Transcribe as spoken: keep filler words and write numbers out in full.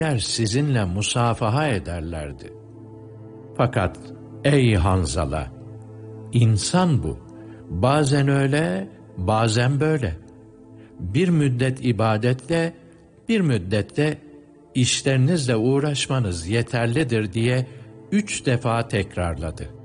sizinle musafaha ederlerdi. Fakat ey Hanzala, insan bu. Bazen öyle, bazen böyle. Bir müddet ibadetle, bir müddette işlerinizle uğraşmanız yeterlidir diye üç defa tekrarladı.